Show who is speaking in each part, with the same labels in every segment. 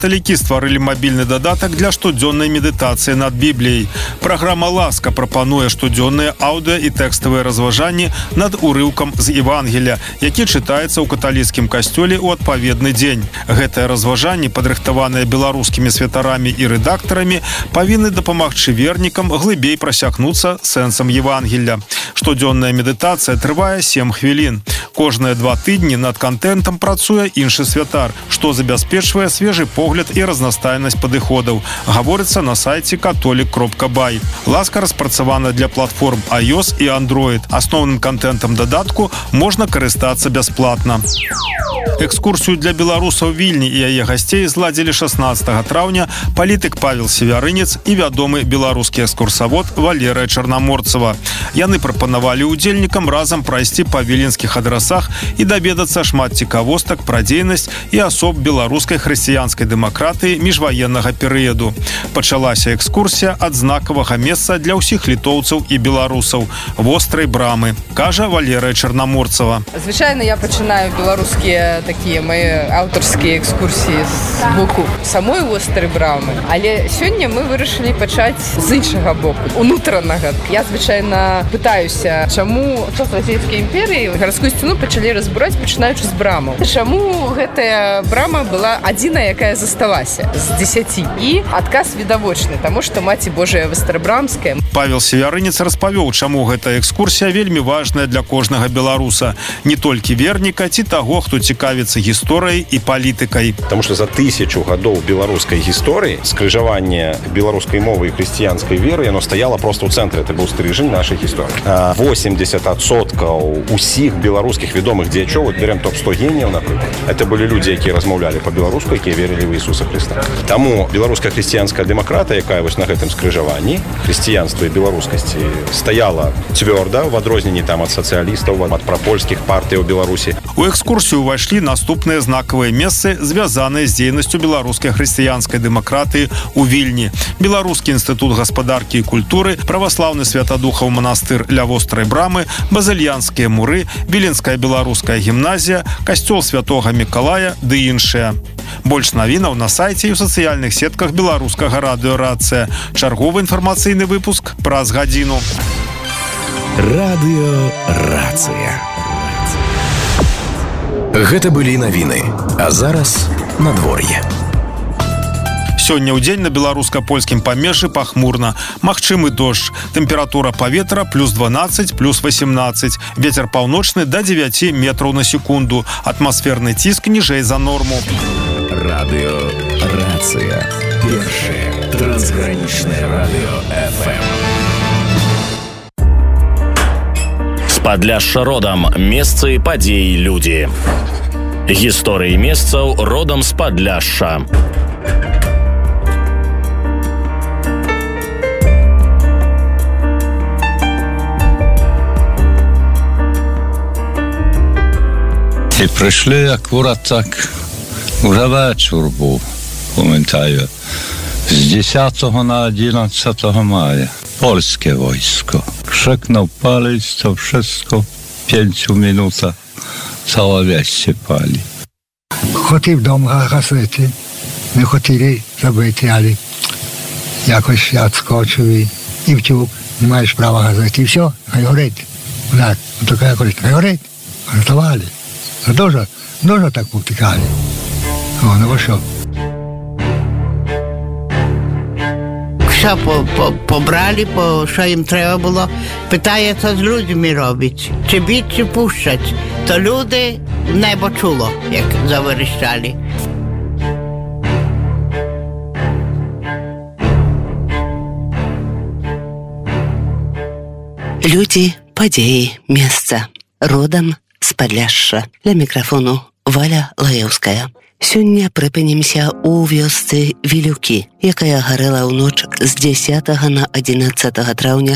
Speaker 1: Каталікі стварылі мабільны дадатак для штодзённай медытацыі над Бібліяй. Праграма «Ласка» прапануе штодзённыя аўдыа і тэкставыя разважанні над урыўкам з Евангелія, які чытаецца ў каталіцкім касцёле ў адпаведны дзень. Гэтыя разважанні, падрыхтаваныя беларускімі святарамі і рэдактарамі, павінны дапамагчы вернікам глыбей прасякнуцца сэнсам Евангелля. Штодзённая медытацыя трывае 7 хвілін. Кожныя 2 тыдні над кантэнтам працуе іншы святар, што забяспечвае свежы погляд і разнастайнасць падыходаў, гаворыцца на сайце katolik.by. «Ласка» распрацавана для платформ iOS і Android. Асноўным кантэнтам дадатку можна карыстацца бясплатна. Экскурсію для беларусаў Вільні і яе гасцей зладзілі 16 траўня палітык Павел Севярынец і вядомы беларускі экскурсавод Валерыя Чарнаморцава. Яны прапанавалі удзельнікам разам прайсці па віленскіх адрасах і даведацца шмат цікавостак пра дзейнасць і асоб беларускай хрысціянскай дэмакратыі міжваеннага перыяду. Пачалася экскурсія ад знакавага месца для ўсіх літоўцаў і беларусаў – Вострай брамы, кажа Валерыя Чарнаморцава.
Speaker 2: Звычайна я пачынаю беларускія такія мае аўтарскія экскурсіі з боку самой Вострай брамы, але сёння мы вырашылі пачаць з іншага боку, унутранага. Я звычайна пытаюся, чаму час расійскай імперыі гарадскую сцяну пачалі разбураць, пачынаючы з брамаў. Чаму гэтая брама была адзіная, якая засталася з 10? І адказ відавочны, таму што Маці Божая Вострабрамская.
Speaker 1: Павел Севярынец распавёў, чаму гэтая экскурсія вельмі важная для кожнага беларуса, не толькі верніка ці таго, хто цікавіцца гісторыяй і палітыкай.
Speaker 3: Таму што за 1000 гадоў беларускай гісторыі скрыжаванне беларускай мовы і хрысціянскай веры, яно стаяла проста ў цэнтры, это быў стрыжань нашай гісторыі. 80% усіх беларускіх вядомых дзеячоў, вот берем топ-100 геніяў, напрыклад, это былі людзі, якія размаўлялі па-беларуску, якія верылі ў Ісуса Хрыста. Таму беларуская хрысціянская дэмакратыя, якая вось на гэтым скрыжаванні хрысціянства і беларускасці стаяла цвёрда, в адрозненні там ад сацыялістаў, ад прапольскіх партый у Беларусі.
Speaker 1: У экскурсію ўвайшлі наступныя знакавыя месцы, звязаныя з дзейнасцю беларускай хрысціянскай дэмакратыі ў Вільні. Беларускі інстытут гаспадаркі і культуры, праваслаўны святадухаў манастыр ля Вострай брамы, базыльянскія муры, Віленская беларуская гімназія, касцёл святога Мікалая ды іншыя. Больш навінаў на сайце і ў сацыяльных сетках беларускага радыё «Рацыя». Чарговы інфармацыйны выпуск праз гадзіну.
Speaker 4: Радыё «Рацыя». Гэта былі навіны, а зараз надвор'е.
Speaker 1: Сёння ў дзень на беларуска-польскім памежжы пахмурна. Магчымы дождж. Тэмпература паветра плюс 12, плюс 18. Вецер паўночны да 9 метраў на секунду. Атмасферны ціск ніжэй за норму.
Speaker 4: Радыё «Рацыя». Першае трансгранічнае радыё FM.
Speaker 5: З Падляшша родам. Месцы, падзеі, людзі. Гісторыі месцаў родам з Падляшша.
Speaker 6: І прийшли акурат так, вже вечір був, пам'ятаю, з 10 на 11 maja. Polskie wojsko. Krzyknął palić, to wszystko w 5 minutach cała wieś się pali.
Speaker 7: Хотів вдома гасити, не хотіли забити, але якось я відскочив і втюк, не маєш права гасити, і все, хай горить. Так, то я кажу, хай горить, готували. Дуже так повтікали. О, ну що?
Speaker 8: Все побрали, що їм треба було. Питається з людьми робити, чи бить, чи пущать. То люди небо чуло, як заверещали.
Speaker 9: Люди, падзеі, месца. Родам з Падляшша. Для мікрафону Валя Лаеўская. Сёння прыпынемся ў вёсцы Вілюкі, якая гарэла ў ноч з 10 на 11 траўня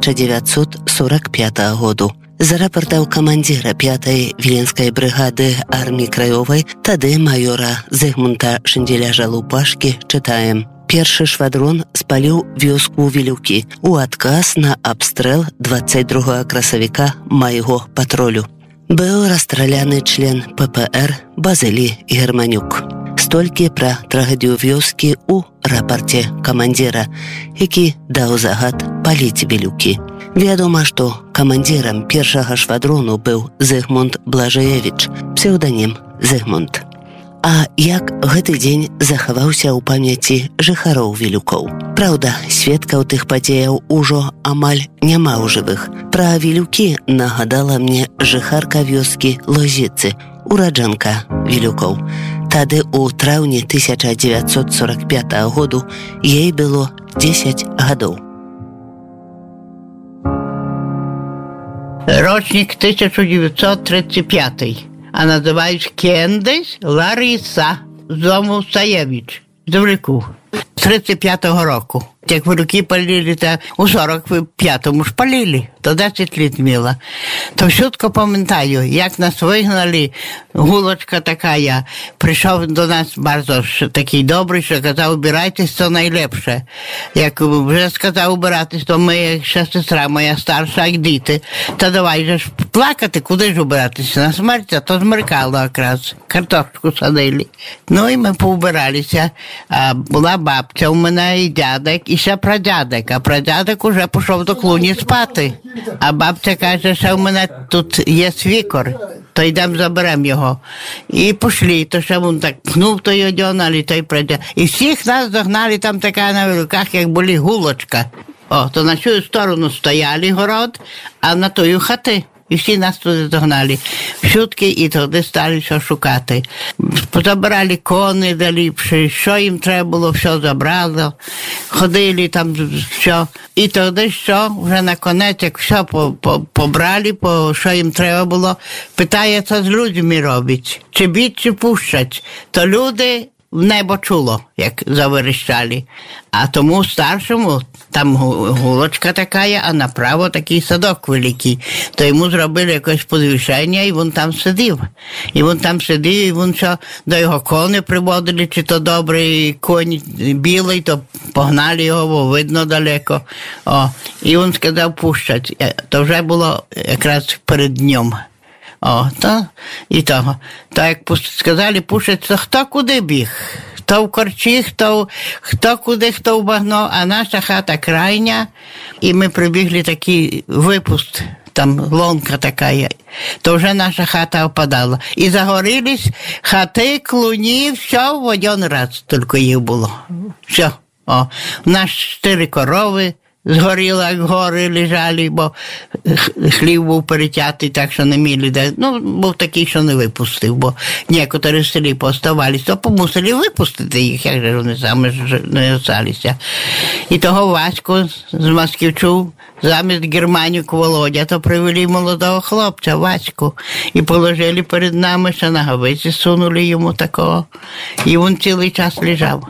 Speaker 9: 1945 году. За рапартаў камандзіра 5-й Віленскай брыгады арміі краёвай, тады майора Зыгмунта Шынделя-Жалупашкі, чытаем. Першы швадрон спаліў вёску Вілюкі у адказ на абстрэл 22 красавіка майго патрулю. Быў расстраляны член ППР Базылій Германюк. З Столькі пра трагедыю вёскі ў рапарце камандзіра, які даў загад паліць Вілюкі. Вядома, што камандзірам першага швадрону быў Зыгмунд Блажаевіч, псеўданім Зыгмунд. А як гэты дзень захаваўся ў памяці жыхароў Вілюкоў? Праўда, сведкаў тых падзеяў ужо амаль няма ў жывых. Пра Вілюкі нагадала мне жыхарка вёскі Лозіцы, ураджанка Вілюкоў. Тады ў траўні 1945 году ей было 10 гадоў.
Speaker 8: Рочник 1935, а називають Кендесь Лариса з дому Саєвич, з Вілюку, 35-го року. Як Вілюки палили, то у 45-му ж палили, то 10 літ мила. То чітко пам'ятаю, як нас вигнали, гулочка така, прийшов до нас дуже такий добрий, що казав, убирайтесь, то найлепше. Як вже сказав убиратись, то ми, ще сестра моя старша, як діти, то давай же ж плакати, куди ж убиратися? На смерть, а то змеркало якраз, картошку садили. Ну і ми поубиралися. А була бабця у мене і дядек, і ще прадядек, а прадядек уже пішов до клуні спати. А бабця каже, що в мене тут є свікор, то йдемо заберемо його. І пішли, то ще він так пнув той одягнали, і той прадядек. І всіх нас загнали там така на Вілюках, як були гулочка. О, то на цю сторону стояли город, а на тою хати. І всі нас туди загнали. Шутки, і тоді стали що шукати. Забирали кони доліпші, що їм треба було, все забрали. Ходили там, що. І тоді що, вже на конець, як все побрали, що їм треба було, питається з людьми робить, чи біть, чи пущать. То люди в небо чуло, як заверещали. А тому старшому, там гулочка така, а направо такий садок великий. То йому зробили якесь підвищення, і він там сидів. І він там сидів, і він що, до його кони приводили, чи то добрий конь білий, то погнали його, бо видно далеко. О, і він сказав пущать. То вже було якраз перед днем. О, то і того. То як сказали пушать, то хто куди біг? Хто в корчі, хто куди, хто в багно, а наша хата крайня. І ми прибігли такий випуск, там лонка така, то вже наша хата опадала. І загорілись хати, клуні, все в один раз тільки їх було. Все. О, у нас 4 корови згоріло, як гори лежали, бо хлів був перетятий, так що не міли. Ну, був такий, що не випустив, бо некоторі в селі поставались, то помусили випустити їх, як же вони саме не осталися. І того Ваську з Москівчу замість Германіку Володя, то привели молодого хлопця, Ваську, і положили перед нами, що на говиці сунули йому такого. І він цілий час лежав.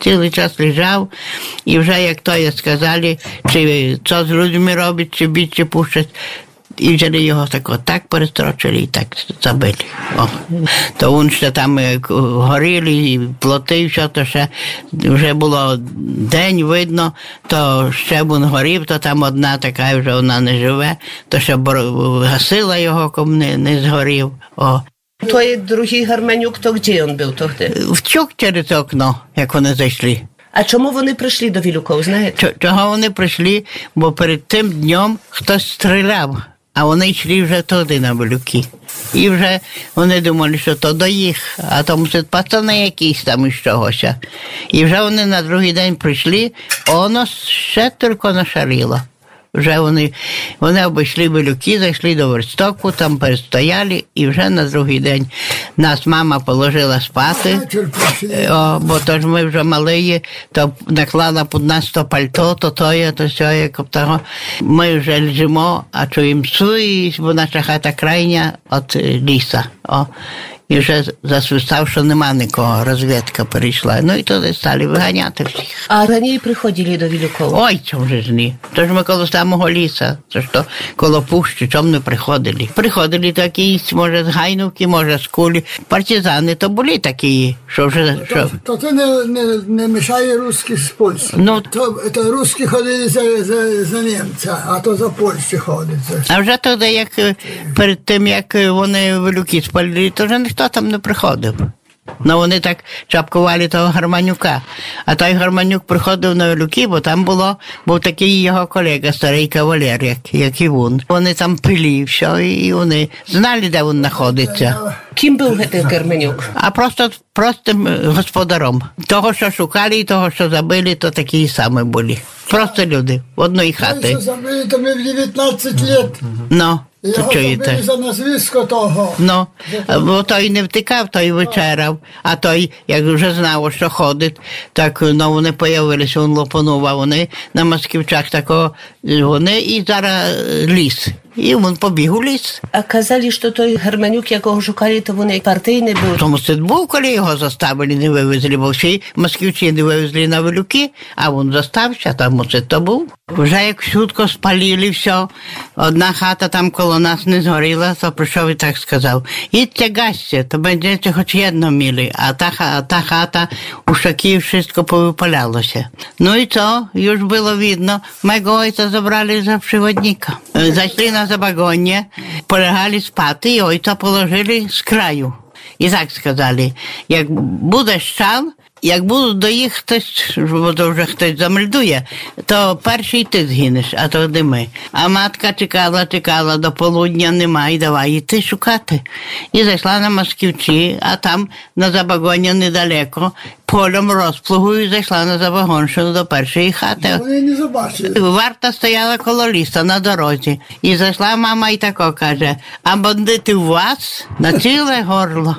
Speaker 8: І вже, як то я сказали, чи що з людьми робить, чи біть, чи пущать, і взяли його так перестрочили і так забили. О. То він ще там горіли, і плоти, і все, то ще вже було день видно, то ще він горів, то там одна така, вже вона не живе, то ще гасила його, кому не згорів. О.
Speaker 10: Той другий Гарменюк, то де він був тоді?
Speaker 8: Втік через окно, як вони зайшли.
Speaker 10: А чому вони прийшли до Вілюков, знаєте?
Speaker 8: Чого вони прийшли? Бо перед тим днем хтось стріляв, а вони йшли вже туди на Вілюки. І вже вони думали, що то до їх, а то мусить пацани якісь там із чогось. І вже вони на другий день прийшли, воно ще тільки нашаріло. Вже вони обійшли Вілюки, зайшли до верстоку, там перестояли, і вже на другий день нас мама положила спати, бо то ж ми вже мали, то наклала під нас то пальто, то тоє, то сьоє, того. Ми вже лежимо, а чуємо суй, бо наша хата крайня від ліса. І вже засвистав, що нема нікого, розвідка перейшла. Ну і тоді стали виганяти всіх.
Speaker 10: А раніше приходили до Вілюкова?
Speaker 8: Ой, чому ж ні. Тож ми коло самого ліса, то що коло пущі, чому не приходили. Приходили такі, може з Гайнувки, може з Кулі. Партизани то були такі, що вже...
Speaker 7: То це не мішає русські з Польщі.
Speaker 8: Ну,
Speaker 7: то русські ходили за німця, а то за Польщі ходять.
Speaker 8: А вже тоді, як перед тим, як вони Вілюки спалили, то вже ніхто там не приходив. Ну, вони так чапкували того Гарманюка. А той Гарманюк приходив на Вилюки, бо там був такий його колега, старий кавалер, як і він. Вони там пили, все, і вони знали, де він знаходиться.
Speaker 10: Ким був цей Гарманюк?
Speaker 8: А простим господаром. Того, що шукали, і того, що забили, то такі самі були. Просто люди, в одної хати.
Speaker 11: Що забили, то ми в 19 років.
Speaker 8: Ну.
Speaker 11: Його забили за назвисько того.
Speaker 8: Ну, бо той не втикав, той вечерав, а той, як вже знав, що ходить, так, ну, вони появилися, він лопанув, а вони на москівчах такого, вони і зараз ліс. І він побіг у ліс.
Speaker 10: А казали, що той Гарманюк, якого шукали, то він партійний був.
Speaker 8: Тому це був, коли його заставили, не вивезли, бо всі москівці не вивезли на Вилюки, а він застався, там оце то був. Вже як швидко спалили все, одна хата там коло нас не згоріла, то прийшов і так сказав: «Ідьте, гасьте, то будете хоч єдно мили», а та хата у шаки wszystko повипалялося. Ну і то, już було видно, мого ojca забрали за przewodnika. Зайшли на забагоння, полягали спати, і ojca положили з краю. І так сказали: як буде щал, як будуть до їх хтось, бо то вже хтось замельдує, то перший ти згинеш, а то не ми. А матка чекала, до полудня нема, і давай йти шукати. І зайшла на Москівці, а там на забагоння недалеко, полем розплугу, і зайшла на забагонщину до першої хати.
Speaker 11: Вони не побачили.
Speaker 8: Варта стояла коло ліса на дорозі. І зайшла мама і тако каже: «А бандити у вас на ціле горло».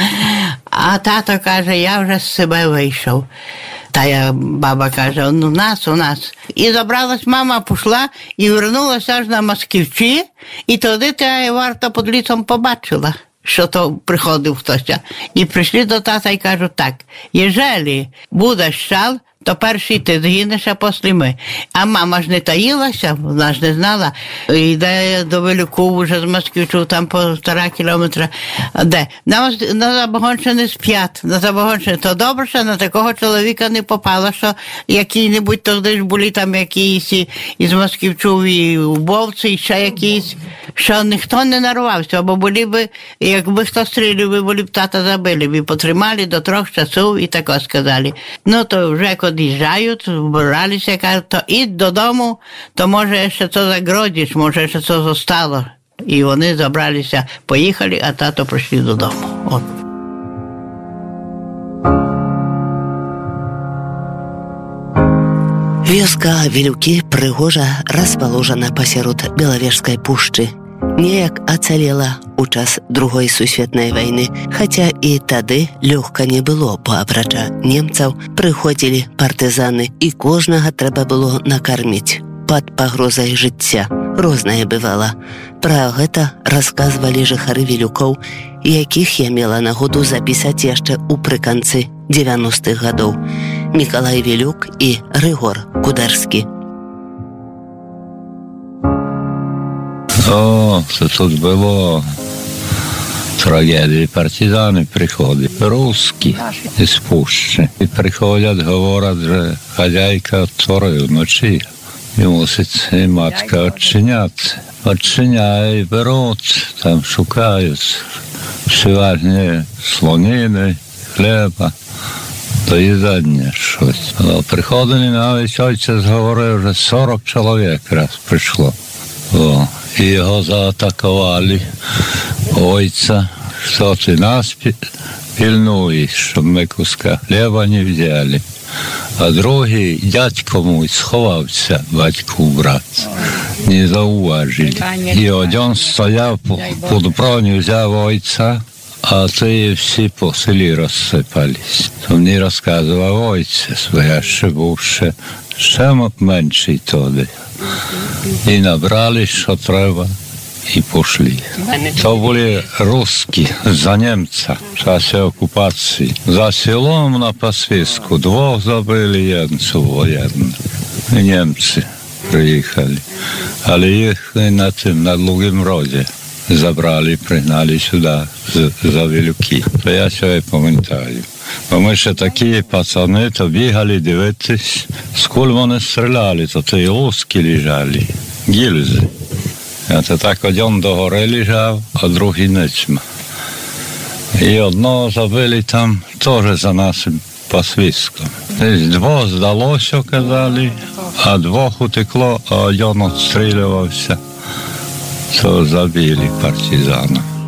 Speaker 8: А тато каже: «Я вже з себе вийшов». Та баба каже: у нас. І забралась мама, пішла і вернулася аж на Москівці, і тоді та варта під лісом побачила, що то приходив хтось. І прийшли до тата і кажуть так: «Єжелі буде щал, то перший ти згинеш, а після ми». А мама ж не таїлася, вона ж не знала. Йде до Вилюку вже з Москвичу, там по 1,5 кілометра. Де? На Забагонщині сп'ять. На Забагонщині. То добре, що на такого чоловіка не попало, що який-небудь тоді ж були там якісь із Москвичу і убовці, і ще якісь, що ніхто не нарвався, бо були б, якби хто стрілив, були б тата забили, б потримали до 3 часов і тако сказали. Ну, то вже од'їжджають, збиралися, кажуть, то ідь додому, то може ще це загродиш, може ще це зостало. І вони забралися, поїхали, а тато прийшли додому. От.
Speaker 9: Вёска Вілюкі прыгожа расположана пасярод Белавежскай пушчы. Неяк ацалела у час Другой сусветнай вайны, хаця і тады лёгка не было, бо апрача немцаў прыходзілі партызаны, і кожнага трэба было накарміць пад пагрозай жыцця. Рознае бывала. Пра гэта расказвалі жыхары Вілюкоў, якіх я мела нагоду запісаць яшчэ ў прыканцы 90-х гадоў. Мікалай Вілюк і Рыгор Кударскі.
Speaker 6: О, це тут було трагедії. Партизани приходять, русські із Пущі. І приходять, говорять, що хазяйка відтворює вночі. І мусить матка відчиняти. Відчиняє, беруть, там шукають всеважні слонини, хліба, до їдання щось. Приходили навіть, отець говорив, що 40 чоловік раз прийшло. О, і його заатакували. Ойця, що ти нас пильнуєш, щоб ми куска хліба не взяли. А другий дядько мій сховався, батьку брат. Не зауважили. І один стояв під броню, взяв ойця, а ті всі по селі розсипались. То мені розказував ойця, своя ще був ще менший тоді. І набрали, що треба, і пішли. То були русські, за німця, в часі окупації. За селом на пасвиску 2 забили, 1 воєнний. І німці приїхали. Але їх на Другім роді забрали, пригнали сюди, за Вілюки. То я себе пам'ятаю. Бо ми ще такі пацани, то бігали дивитись, сколь вони стріляли, то ті русські лежали, гільзи. А то так один догори лежав, а другий нечма. І одного забили там теж за нашим посвиском. Десь двох здалося, казали, а двох утекло, а один відстрілювався. То забили партизана.